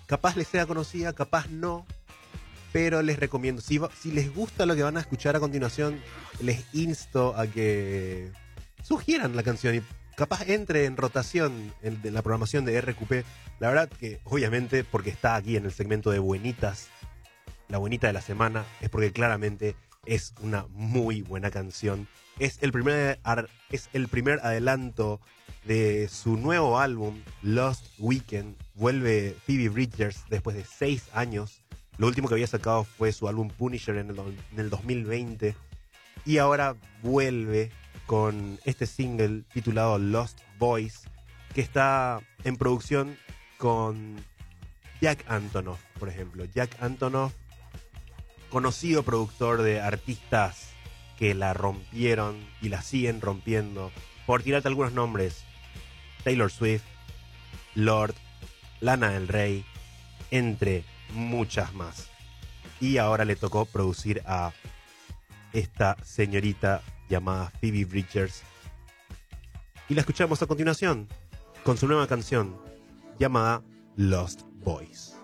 Capaz les sea conocida, capaz no, pero les recomiendo. Si les gusta lo que van a escuchar a continuación, les insto a que sugieran la canción y capaz entre en rotación en la programación de RQP. La verdad que, obviamente, porque está aquí en el segmento de Buenitas, la buenita de la semana, es porque claramente es una muy buena canción. Es el primer adelanto de su nuevo álbum, Lost Weekend. Vuelve Phoebe Bridgers después de 6 años. Lo último que había sacado fue su álbum Punisher en el 2020. Y ahora vuelve con este single titulado Lost Boys, que está en producción con Jack Antonoff, por ejemplo. Jack Antonoff, conocido productor de artistas que la rompieron y la siguen rompiendo. Por tirarte algunos nombres: Taylor Swift, Lorde, Lana del Rey, entre muchas más. Y ahora le tocó producir a esta señorita llamada Phoebe Bridgers. Y la escuchamos a continuación con su nueva canción llamada Lost Boys.